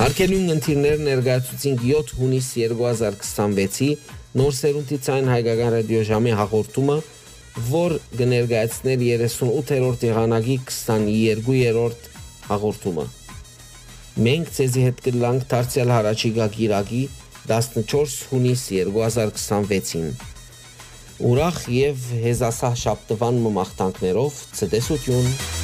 Հարկելուն ընթիրներ ներգայացուցինք 7 հունիս 2026-ի նոր սերունդի ցայն հայկական ռադիոժամի հաղորդումը, որ կներկայացնել 38-րդ եղանակի 22-րդ հաղորդումը։ Մենք ձեզի հետ կլանք դարձյալ հարաճիգա գիրակի 14 հունիս 2026-ին։ Ուրախ եւ հեզասահ շաբթվան մաղթանքներով ցտեսություն։